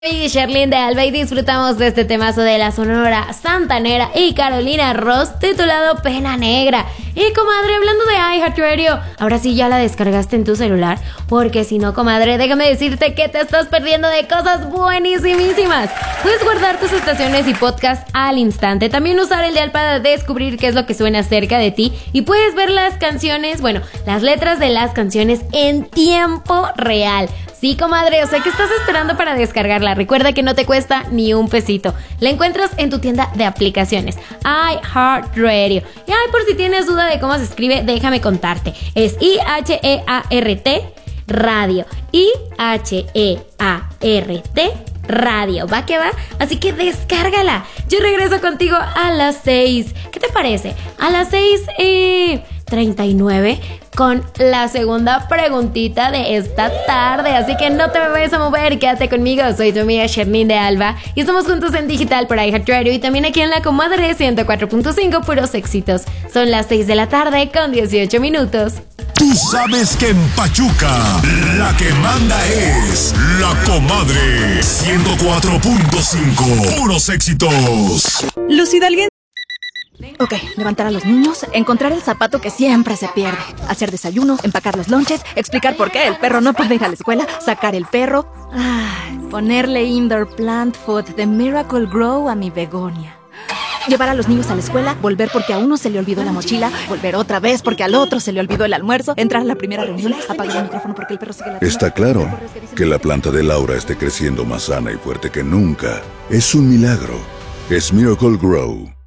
Soy Sherlyn de Alba y disfrutamos de este temazo de la Sonora Santanera y Carolina Ross titulado Pena Negra. Y comadre, hablando de iHeartRadio, ahora sí ya la descargaste en tu celular, porque si no, comadre, déjame decirte que te estás perdiendo de cosas buenísimas. Puedes guardar tus estaciones y podcasts al instante, también usar el dial para descubrir qué es lo que suena cerca de ti y puedes ver las canciones, las letras de las canciones en tiempo real. Sí, comadre, o sea, ¿qué estás esperando para descargarla? Recuerda que no te cuesta ni un pesito. La encuentras en tu tienda de aplicaciones, iHeartRadio. Y por si tienes duda de cómo se escribe, déjame contarte. Es I-H-E-A-R-T Radio. I-H-E-A-R-T Radio. ¿Va que va? Así que descárgala. Yo regreso contigo a las 6. ¿Qué te parece? A las 6:39 con la segunda preguntita de esta tarde. Así que no te me vayas a mover, quédate conmigo. Soy tu amiga Sherlyn de Alba y estamos juntos en digital por iHeartRadio y también aquí en la comadre 104.5 puros éxitos. Son las 6 de la tarde con 18 minutos. Tú sabes que en Pachuca la que manda es la comadre 104.5 puros éxitos. Luz Hidalguense. Ok, levantar a los niños, encontrar el zapato que siempre se pierde, hacer desayuno, empacar los lonches, explicar por qué el perro no puede ir a la escuela, sacar el perro, ponerle indoor plant food de Miracle Grow a mi begonia. Llevar a los niños a la escuela, volver porque a uno se le olvidó la mochila, volver otra vez porque al otro se le olvidó el almuerzo, entrar a la primera reunión, apagar el micrófono porque el perro sigue ladrando. Está claro que la planta de Laura esté creciendo más sana y fuerte que nunca. Es un milagro. Es Miracle Grow.